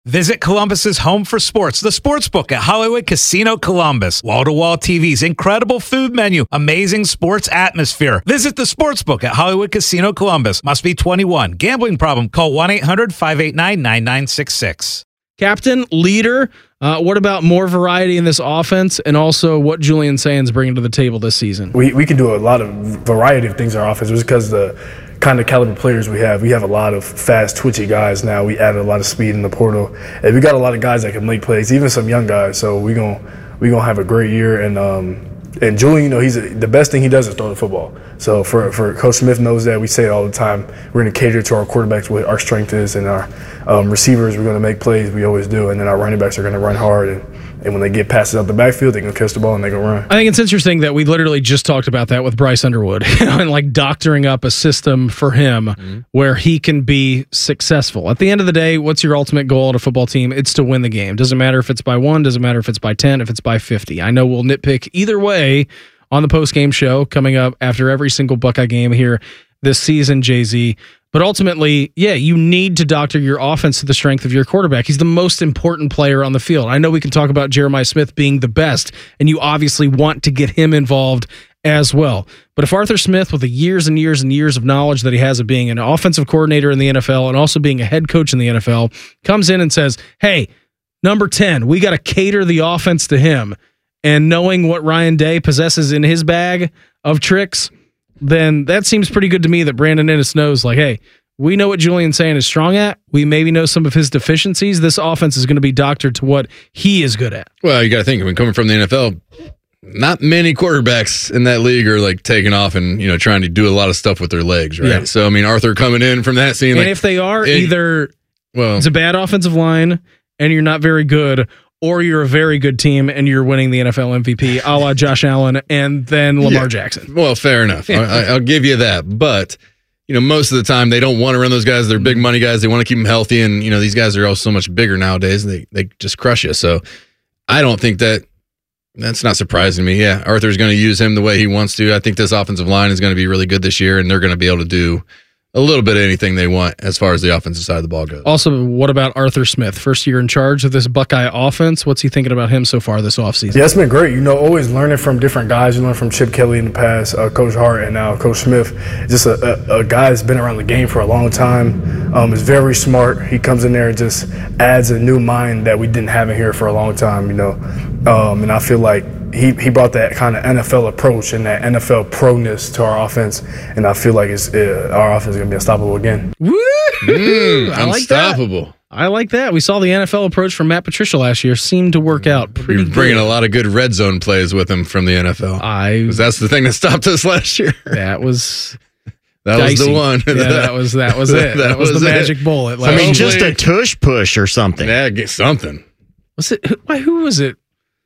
Visit Columbus's home for sports, the Sportsbook at Hollywood Casino Columbus. Wall-to-wall TVs, incredible food menu, amazing sports atmosphere. Visit the Sportsbook at Hollywood Casino Columbus. Must be 21. Gambling problem? Call 1-800-589-9966. Captain, leader, what about more variety in this offense, and also what Julian Sands bringing to the table this season? We can do a lot of variety of things in our offense just because the kind of caliber players we have. We have a lot of fast, twitchy guys now. We added a lot of speed in the portal, and we got a lot of guys that can make plays, even some young guys. So we gonna have a great year. And Julian, the best thing he does is throw the football. So for Coach Smith knows that. We say it all the time. We're going to cater to our quarterbacks what our strength is, and our receivers, we're going to make plays. We always do. And then our running backs are going to run hard. And when they get passes out the backfield, they can catch the ball and they can run. I think it's interesting that we literally just talked about that with Bryce Underwood and like doctoring up a system for him where he can be successful. At the end of the day, what's your ultimate goal at a football team? It's to win the game. Doesn't matter if it's by 1, doesn't matter if it's by 10, if it's by 50. I know we'll nitpick either way on the post-game show coming up after every single Buckeye game here this season, Jay-Z. But ultimately, yeah, you need to doctor your offense to the strength of your quarterback. He's the most important player on the field. I know we can talk about Jeremiah Smith being the best, and you obviously want to get him involved as well. But if Arthur Smith, with the years and years and years of knowledge that he has of being an offensive coordinator in the NFL and also being a head coach in the NFL, comes in and says, hey, number 10, we got to cater the offense to him, and knowing what Ryan Day possesses in his bag of tricks, then that seems pretty good to me that Brandon Inniss knows, like, hey, we know what Julian Sands is strong at. We maybe know some of his deficiencies. This offense is going to be doctored to what he is good at. Well, you got to think, coming from the NFL, not many quarterbacks in that league are like taking off and, trying to do a lot of stuff with their legs, right? Yeah. So, Arthur coming in from that scene. And if they are, it's a bad offensive line and you're not very good, or you're a very good team and you're winning the NFL MVP, a la Josh Allen and then Lamar Jackson. Well, fair enough. Yeah. I'll give you that. But, most of the time they don't want to run those guys. They're big money guys. They want to keep them healthy. And, these guys are all so much bigger nowadays. They just crush you. So I don't think that's not surprising to me. Yeah, Arthur's going to use him the way he wants to. I think this offensive line is going to be really good this year, and they're going to be able to do a little bit of anything they want as far as the offensive side of the ball goes. Also, what about Arthur Smith? First year in charge of this Buckeye offense. What's he thinking about him so far this offseason? Yeah, it's been great. Always learning from different guys. You learn from Chip Kelly in the past, Coach Hart, and now Coach Smith. Just a guy that's been around the game for a long time. Is very smart. He comes in there and just adds a new mind that we didn't have in here for a long time, And I feel like he brought that kind of NFL approach and that NFL proness to our offense, and I feel like our offense is going to be unstoppable again. Woo! I like unstoppable. That. I like that. We saw the NFL approach from Matt Patricia last year seemed to work out pretty good. Bringing a lot of good red zone plays with him from the NFL. That's the thing that stopped us last year. That was the one. Yeah, that was it. That was the magic bullet. Just a tush push or something. Yeah, get something. Was it? Who was it?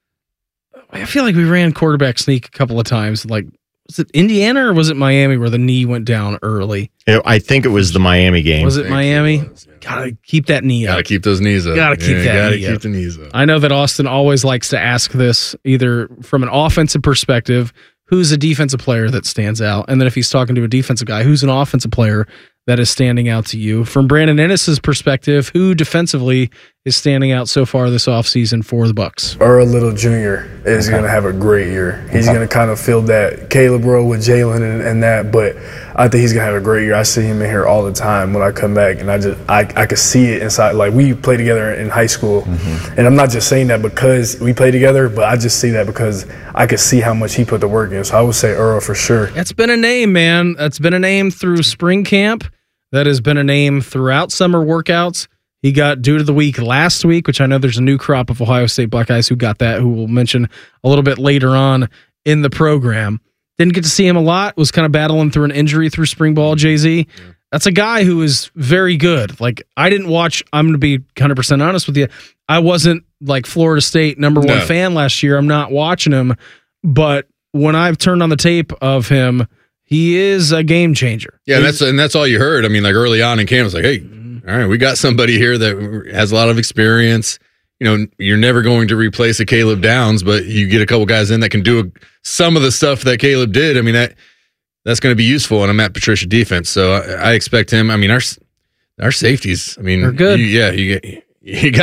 I feel like we ran quarterback sneak a couple of times. Like, was it Indiana or was it Miami where the knee went down early? I think it was the Miami game. Was it Miami? Gotta keep that knee up. Gotta keep those knees up. Gotta keep the knees up. I know that Austin always likes to ask this either from an offensive perspective, who's a defensive player that stands out? And then if he's talking to a defensive guy, who's an offensive player that is standing out to you? From Brandon Inniss's perspective, who defensively is standing out so far this offseason for the Bucs? Earl Little Jr. is going to have a great year. He's going to kind of fill that Caleb role with Jalen and that, but I think he's going to have a great year. I see him in here all the time when I come back, and I could see it inside. Like, we played together in high school, and I'm not just saying that because we played together, but I just see that because I could see how much he put the work in. So I would say Earl for sure. That's been a name, man. That's been a name through spring camp. That has been a name throughout summer workouts. He got Dude of the Week last week, which I know there's a new crop of Ohio State Buckeyes who got that, who we'll mention a little bit later on in the program. Didn't get to see him a lot, was kind of battling through an injury through spring ball, Jay-Z. That's a guy who is very good. Like, I didn't watch, I'm going to be 100% honest with you, I wasn't like Florida State #1 fan last year. I'm not watching him, but when I've turned on the tape of him, he is a game changer. Yeah, that's all you heard. I mean, like early on in camp, it's like, hey, all right, we got somebody here that has a lot of experience. You're never going to replace a Caleb Downs, but you get a couple guys in that can do some of the stuff that Caleb did. I mean, that's going to be useful in a Matt Patricia defense. So I expect him. I mean, our safeties, I mean, they're good. You got